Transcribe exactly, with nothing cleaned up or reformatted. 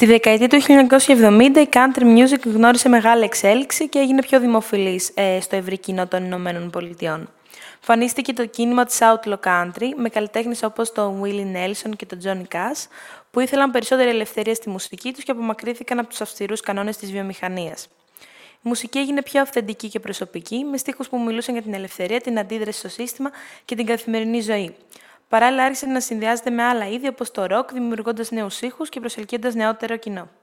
Στη δεκαετία του χίλια εννιακόσια εβδομήντα η country music γνώρισε μεγάλη εξέλιξη και έγινε πιο δημοφιλής ε, στο ευρύ κοινό των Ηνωμένων Πολιτειών. Φανίστηκε το κίνημα της Outlaw Country με καλλιτέχνες όπως τον Willie Nelson και τον Johnny Cash, που ήθελαν περισσότερη ελευθερία στη μουσική τους και απομακρύνθηκαν από τους αυστηρούς κανόνες της βιομηχανίας. Η μουσική έγινε πιο αυθεντική και προσωπική, με στίχους που μιλούσαν για την ελευθερία, την αντίδραση στο σύστημα και την καθημερινή ζωή. Παράλληλα, άρχισε να συνδυάζεται με άλλα είδη όπως το ροκ, δημιουργώντας νέους ήχους και προσελκύοντας νεότερο κοινό.